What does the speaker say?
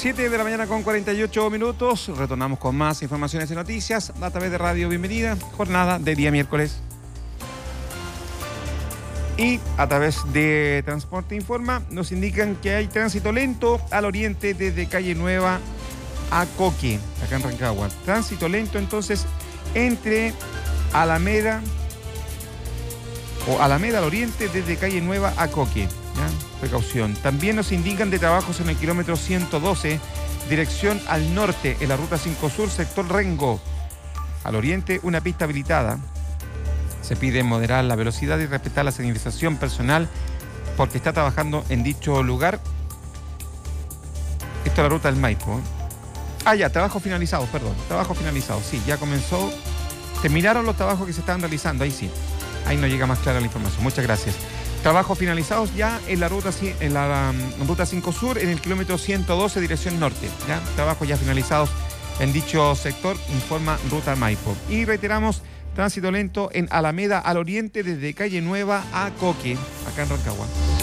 7 de la mañana con 48 minutos. Retornamos con más informaciones y noticias a través de Radio Bienvenida, jornada de día miércoles. Y a través de Transporte Informa nos indican que hay tránsito lento al oriente desde Calle Nueva a Coque, acá en Rancagua. Tránsito lento entonces entre Alameda al oriente desde Calle Nueva a Coque. ¿Ya? Precaución. También nos indican de trabajos en el kilómetro 112, dirección al norte, en la ruta 5 Sur, sector Rengo. Al oriente, una pista habilitada. Se pide moderar la velocidad y respetar la señalización personal porque está trabajando en dicho lugar. Esto es la ruta del Maipo. Trabajos finalizados, Trabajos finalizados, sí, ya comenzó. Terminaron los trabajos que se estaban realizando, ahí sí. Ahí nos llega más clara la información. Muchas gracias. Trabajos finalizados ya en la ruta 5 Sur, en el kilómetro 112, dirección norte. ¿Ya? Trabajos ya finalizados en dicho sector, informa Ruta Maipo. Y reiteramos, tránsito lento en Alameda al oriente desde Calle Nueva a Coque, acá en Rancagua.